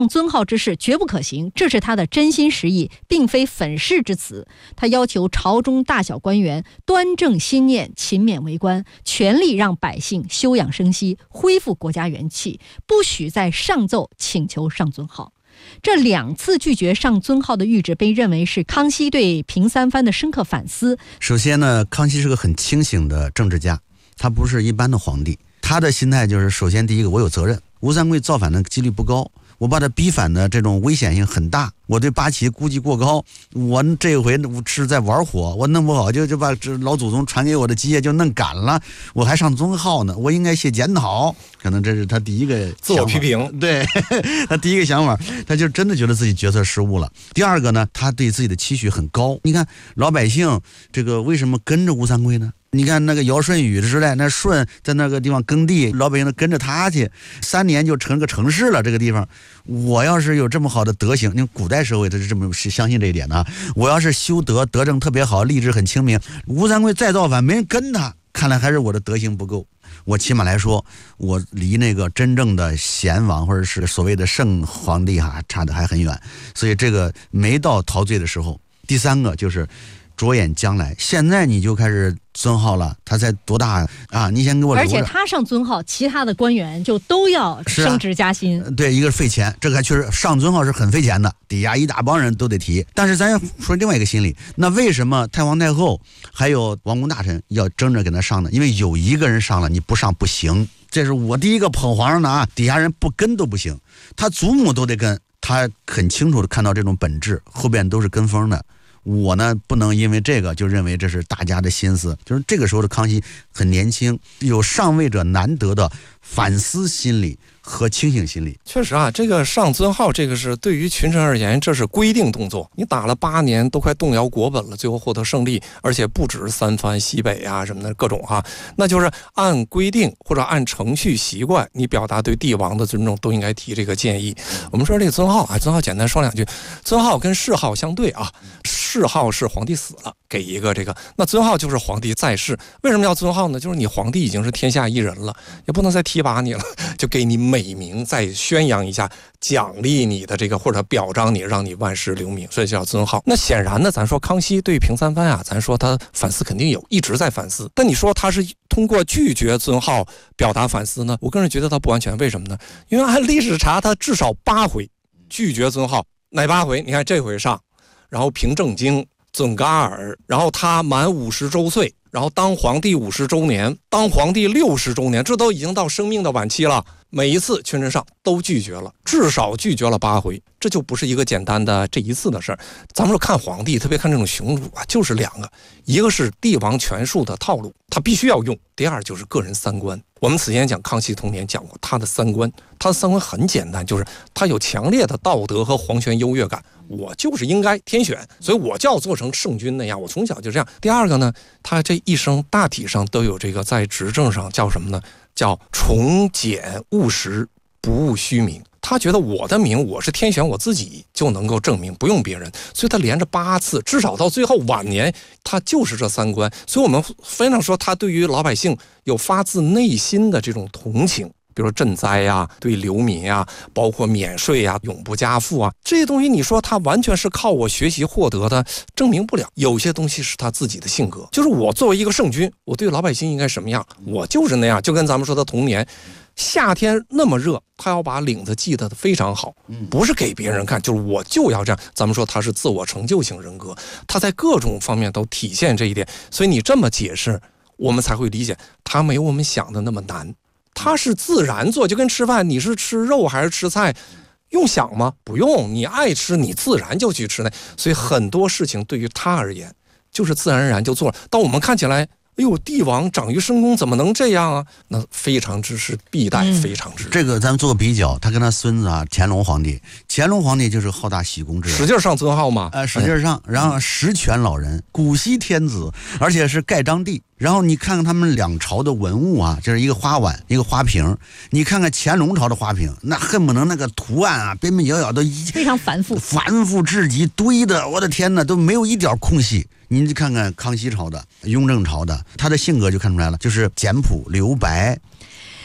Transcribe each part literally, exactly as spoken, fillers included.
尊号之事绝不可行，这是他的真心实意，并非粉饰之词。他要求朝中大小官员端正心念，勤勉为官，全力让百姓休养生息，恢复国家元气，不许再上奏请求上尊号。这两次拒绝上尊号的谕旨被认为是康熙对平三藩的深刻反思。 首先呢，康熙是个很清醒的政治家，他不是一般的皇帝，他的心态就是首先第一个，我有责任，吴三桂造反的几率不高，我把他逼反的这种危险性很大，我对八旗估计过高，我这回是在玩火，我弄不好就就把这老祖宗传给我的基业就弄赶了，我还上尊号呢，我应该写检讨，可能这是他第一个自我批评。 对，他第一个想法，他就真的觉得自己决策失误了。第二个呢，他对自己的期许很高。你看老百姓这个为什么跟着吴三桂呢？你看那个尧舜禹的时代，那舜在那个地方耕地，老百姓都跟着他去，三年就成个城市了。这个地方，我要是有这么好的德行，因为古代社会他是这么是相信这一点的啊。我要是修德，德政特别好，励志很清明，吴三桂再造反，没人跟他，看来还是我的德行不够。我起码来说，我离那个真正的贤王或者是所谓的圣皇帝哈差得还很远，所以这个没到陶醉的时候。第三个就是着眼将来，现在你就开始尊号了，他才多大啊？你先给我留着。 而且他上尊号，其他的官员就都要升职加薪。 啊、对，一个是费钱，这个还确实上尊号是很费钱的，底下一大帮人都得提。但是咱说另外一个心理，那为什么太皇太后还有王公大臣要争着给他上呢？因为有一个人上了，你不上不行。这是我第一个捧皇上的啊，底下人不跟都不行，他祖母都得跟。他很清楚的看到这种本质，后边都是跟风的。我呢不能因为这个就认为这是大家的心思，就是这个时候的康熙很年轻，有上位者难得的反思心理和清醒心理。 确实啊，这个上尊号，这个是对于群臣而言，这是规定动作。你打了八年，都快动摇国本了，最后获得胜利，而且不止三藩西北啊什么的各种哈、啊，那就是按规定或者按程序习惯，你表达对帝王的尊重，都应该提这个建议。我们说这个尊号啊，尊号简单说两句，尊号跟谥号相对啊。谥号是皇帝死了给一个这个，那尊号就是皇帝在世。为什么要尊号呢？就是你皇帝已经是天下一人了，也不能再提拔你了，就给你美名，再宣扬一下，奖励你的这个或者表彰你，让你万世留名，所以叫尊号。那显然呢，咱说康熙对平三藩啊，咱说他反思肯定有，一直在反思。但你说他是通过拒绝尊号表达反思呢？我个人觉得他不完全。为什么呢？因为按历史查，他至少八回拒绝尊号，哪八回？你看这回上。然后平正经、准噶尔，然后他满五十周岁，然后当皇帝五十周年，当皇帝六十周年，这都已经到生命的晚期了。每一次群臣上都拒绝了，至少拒绝了八回，这就不是一个简单的这一次的事儿。咱们说看皇帝，特别看这种雄主啊，就是两个，一个是帝王权术的套路，他必须要用；第二就是个人三观。我们此前讲康熙童年讲过他的三观，他的三观很简单，就是他有强烈的道德和皇权优越感。我就是应该天选，所以我就要做成圣君那样，我从小就这样。第二个呢，他这一生大体上都有这个在执政上叫什么呢？叫崇简务实，不务虚名。他觉得我的名我是天选，我自己就能够证明，不用别人。所以他连着八次，至少到最后晚年，他就是这三观。所以我们非常说他对于老百姓有发自内心的这种同情。比如说赈灾呀、对流民呀、包括免税呀、永不加赋啊，这些东西你说他完全是靠我学习获得的，证明不了。有些东西是他自己的性格，就是我作为一个圣君，我对老百姓应该什么样，我就是那样。就跟咱们说的童年，夏天那么热，他要把领子系得非常好，不是给别人看，就是我就要这样。咱们说他是自我成就型人格，他在各种方面都体现这一点。所以你这么解释，我们才会理解他没有我们想的那么难。他是自然做，就跟吃饭，你是吃肉还是吃菜，用想吗？不用，你爱吃你自然就去吃那。所以很多事情对于他而言就是自然而然就做了。当我们看起来，哎呦，帝王长于深宫怎么能这样啊？那非常之是必待，非常之、嗯、 这个咱们做个比较，他跟他孙子啊，乾隆皇帝，乾隆皇帝就是好大喜功之人， 使劲上尊号嘛， 呃，使劲上，然后实权老人，古稀天子，而且是盖章帝。然后你看看他们两朝的文物啊，就是一个花碗，一个花瓶。你看看乾隆朝的花瓶，那恨不能那个图案啊，边边角角都非常繁复， 繁复至极，堆的，我的天哪，都没有一点空隙。您看看康熙朝的、雍正朝的，他的性格就看出来了，就是简朴留白。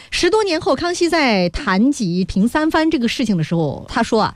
十多年后，康熙在谈及平三藩这个事情的时候，他说啊，